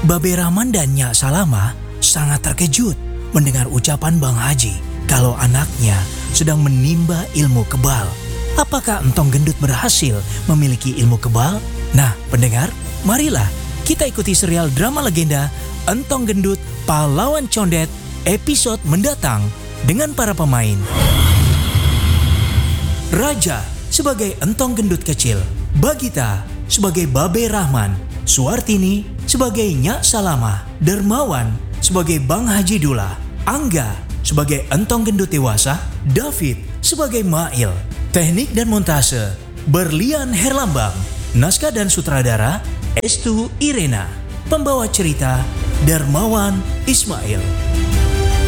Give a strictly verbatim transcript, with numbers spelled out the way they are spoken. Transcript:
Babe Rahman dan Nyak Salama sangat terkejut mendengar ucapan Bang Haji kalau anaknya sedang menimba ilmu kebal. Apakah Entong Gendut berhasil memiliki ilmu kebal? Nah, pendengar, marilah kita ikuti serial drama legenda Entong Gendut Pahlawan Condet episode mendatang dengan para pemain. Raja sebagai Entong Gendut kecil, Bagita sebagai Babe Rahman, Suartini sebagai Nyak Salama, Dermawan sebagai Bang Haji Dula, Angga sebagai Entong Gendut dewasa, David sebagai Mail. Teknik dan montase Berlian Herlambang. Naskah dan sutradara Estu Irena. Pembawa cerita Dermawan Ismail.